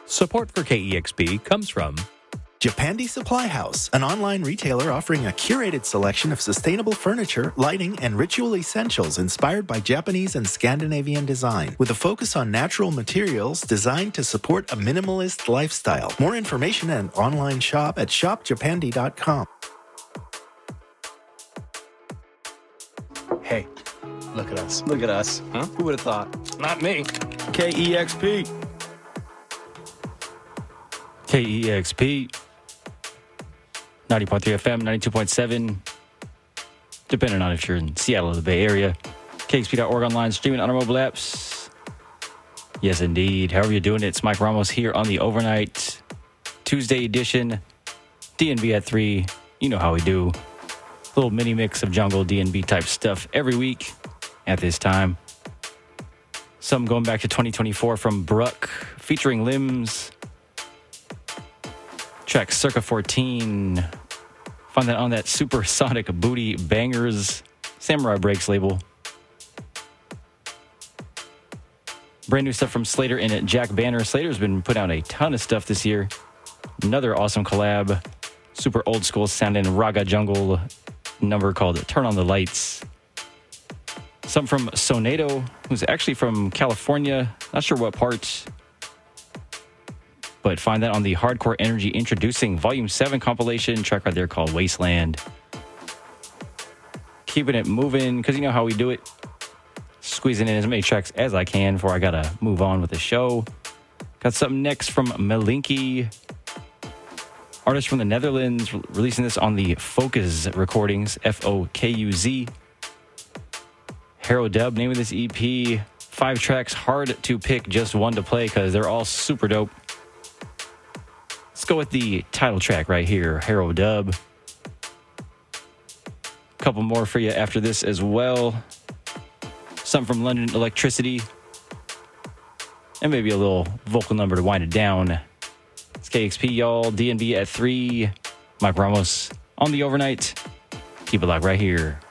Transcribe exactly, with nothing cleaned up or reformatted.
Support for K E X P comes from Japandi Supply House, an online retailer offering a curated selection of sustainable furniture, lighting, and ritual essentials inspired by Japanese and Scandinavian design, with a focus on natural materials designed to support a minimalist lifestyle. More information and online shop at shop japandi dot com. Hey, look at us. Look at us. Huh? Who would have thought? Not me. K E X P. K E X P. ninety point three F M, ninety-two point seven. Depending on if you're in Seattle or the Bay Area. K X P dot org online, streaming on our mobile apps. Yes, indeed. However you're doing it, it's Mike Ramos here on the Overnight Tuesday edition. D and B at three. You know how we do. Little mini mix of jungle D and B type stuff every week at this time. Some going back to twenty twenty-four from Bruck, featuring Limbs. Track Circa fourteen. Find that on that Supersonic Booty Bangers Samurai Breaks label. Brand new stuff from Slater and Jack Banner. Slater's been putting out a ton of stuff this year. Another awesome collab. Super old school sounding Raga Jungle number called Turn on the Lights. Some from Sonato, who's actually from California. Not sure what part. But find that on the Hardcore Energy Introducing Volume seven compilation track right there called Wasteland. Keeping it moving, because you know how we do it. Squeezing in as many tracks as I can before I gotta move on with the show. Got something next from Malinky. Artist from the Netherlands, re- releasing this on the Focus Recordings, F O K U Z. Hero Dub, name of this E P. Five tracks, hard to pick just one to play because they're all super dope. Let's go with the title track right here, Hero Dub. Couple more for you after this as well. Something from London Electricity. And maybe a little vocal number to wind it down. It's K X P, y'all. D and B at three. Mike Ramos on the Overnight. Keep it locked right here.